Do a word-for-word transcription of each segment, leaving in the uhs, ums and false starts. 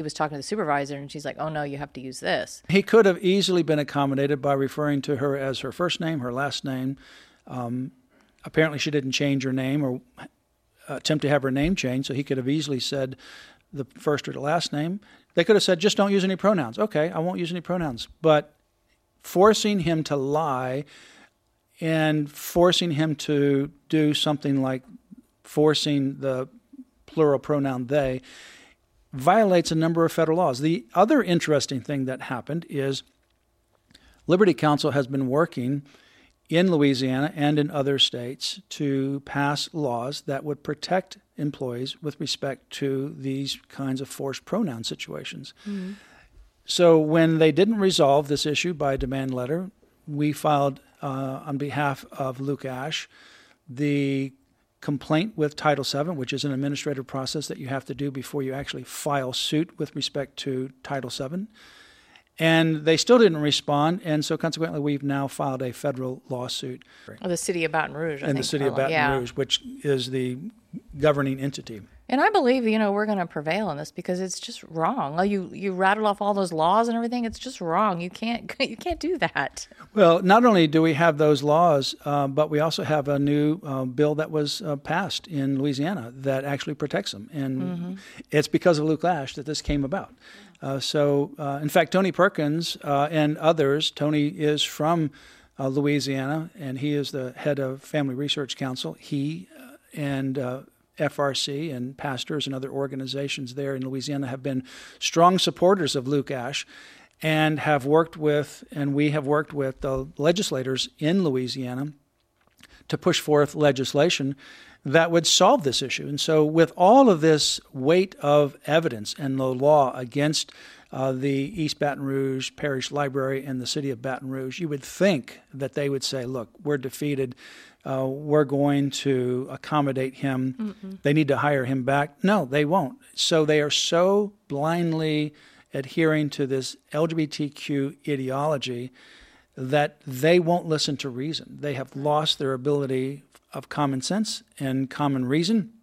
He was talking to the supervisor, and she's like, oh, no, you have to use this. He could have easily been accommodated by referring to her as her first name, her last name. Um, apparently she didn't change her name or attempt to have her name changed, so he could have easily said the first or the last name. They could have said, just don't use any pronouns. Okay, I won't use any pronouns. But forcing him to lie and forcing him to do something like forcing the plural pronoun they violates a number of federal laws. The other interesting thing that happened is Liberty Counsel has been working in Louisiana and in other states to pass laws that would protect employees with respect to these kinds of forced pronoun situations. Mm-hmm. So when they didn't resolve this issue by demand letter, we filed uh, on behalf of Luke Ashe the complaint with Title seven, which is an administrative process that you have to do before you actually file suit with respect to Title seven. And they still didn't respond, and so consequently we've now filed a federal lawsuit. Oh, the city of Baton Rouge, I and think. the city of Baton yeah. Rouge, which is the governing entity. And I believe, you know, we're going to prevail on this because it's just wrong. Oh, you you rattled off all those laws and everything. It's just wrong. You can't you can't do that. Well, not only do we have those laws, uh, but we also have a new uh, bill that was uh, passed in Louisiana that actually protects them. And mm-hmm. it's because of Luke Ashe that this came about. Uh, so, uh, in fact, Tony Perkins uh, and others, Tony is from uh, Louisiana, and he is the head of Family Research Council. He uh, and uh, F R C and pastors and other organizations there in Louisiana have been strong supporters of Luke Ashe and have worked with, and we have worked with the legislators in Louisiana to push forth legislation that would solve this issue. And so with all of this weight of evidence and the law against uh, the East Baton Rouge Parish Library and the city of Baton Rouge, you would think that they would say, look, we're defeated. Uh, we're going to accommodate him. Mm-mm. They need to hire him back. No, they won't. So they are so blindly adhering to this L G B T Q ideology that they won't listen to reason. They have lost their ability of common sense and common reason.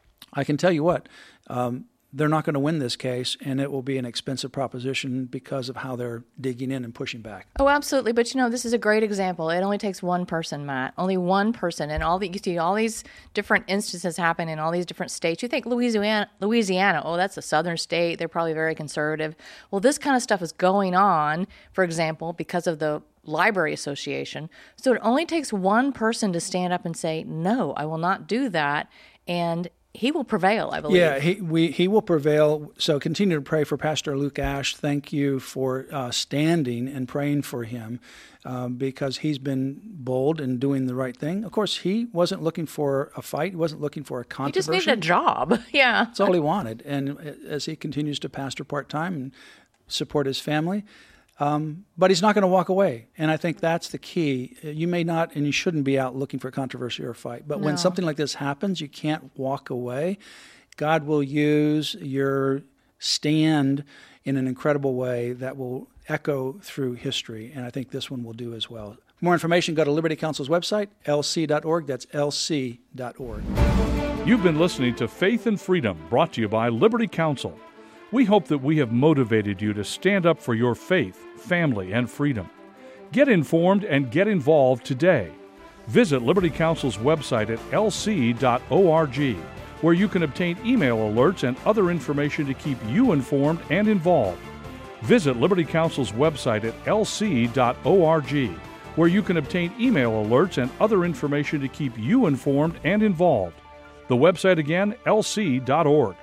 I can tell you what, um, they're not going to win this case, and it will be an expensive proposition because of how they're digging in and pushing back. Oh, absolutely. But, you know, this is a great example. It only takes one person, Matt, only one person. And all the, you see all these different instances happen in all these different states. You think Louisiana, Louisiana, oh, that's a southern state. They're probably very conservative. Well, this kind of stuff is going on, for example, because of the Library Association. So it only takes one person to stand up and say, no, I will not do that. And he will prevail, I believe. Yeah, he we he will prevail. So continue to pray for Pastor Luke Ashe. Thank you for uh, standing and praying for him um, because he's been bold and doing the right thing. Of course, he wasn't looking for a fight. He wasn't looking for a controversy. He just needed a job. Yeah. That's all he wanted. And as he continues to pastor part-time and support his family, Um, but he's not going to walk away. And I think that's the key. You may not, and you shouldn't be out looking for controversy or a fight. But no. When something like this happens, you can't walk away. God will use your stand in an incredible way that will echo through history. And I think this one will do as well. For more information, go to Liberty Counsel's website, L C dot org. That's L C dot org. You've been listening to Faith and Freedom, brought to you by Liberty Counsel. We hope that we have motivated you to stand up for your faith, family, and freedom. Get informed and get involved today. Visit Liberty Counsel's website at L C dot org, where you can obtain email alerts and other information to keep you informed and involved. Visit Liberty Counsel's website at L C dot org, where you can obtain email alerts and other information to keep you informed and involved. The website again, L C dot org.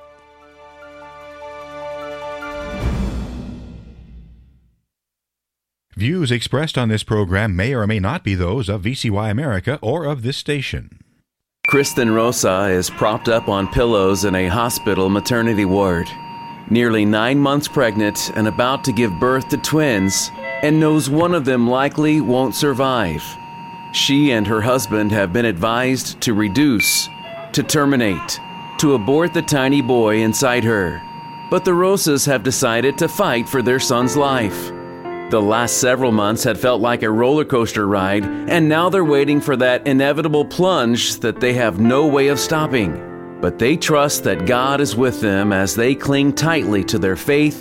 Views expressed on this program may or may not be those of V C Y America or of this station. Kristen Rosa is propped up on pillows in a hospital maternity ward, nearly nine months pregnant and about to give birth to twins, and knows one of them likely won't survive. She and her husband have been advised to reduce, to terminate, to abort the tiny boy inside her. But the Rosas have decided to fight for their son's life. The last several months had felt like a roller coaster ride, and now they're waiting for that inevitable plunge that they have no way of stopping. But they trust that God is with them as they cling tightly to their faith